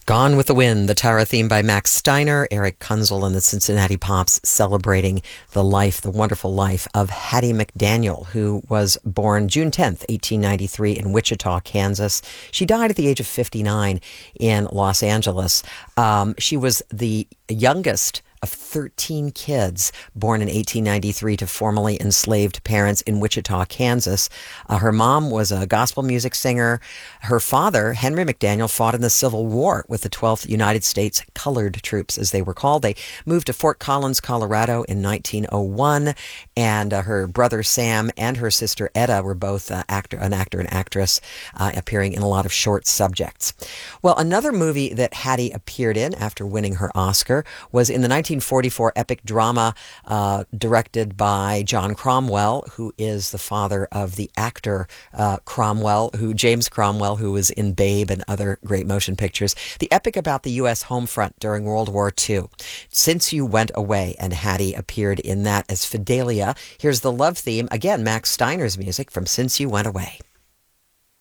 Gone with the Wind, the Tara theme by Max Steiner, Eric Kunzel, and the Cincinnati Pops, celebrating the life, the wonderful life of Hattie McDaniel, who was born June 10th, 1893 in Wichita, Kansas. She died at the age of 59 in Los Angeles. She was the youngest of 13 kids born in 1893 to formerly enslaved parents in Wichita, Kansas. Her mom was a gospel music singer. Her father, Henry McDaniel, fought in the Civil War with the 12th United States Colored Troops, as they were called. They moved to Fort Collins, Colorado in 1901, and her brother Sam and her sister Etta were both an actor and actress, appearing in a lot of short subjects. Well, another movie that Hattie appeared in after winning her Oscar was in the 1944 epic drama directed by John Cromwell, who is the father of the actor James Cromwell, who was in Babe and other great motion pictures. The epic about the U.S. home front during World War II. Since You Went Away, and Hattie appeared in that as Fidelia. Here's the love theme, again, Max Steiner's music from Since You Went Away.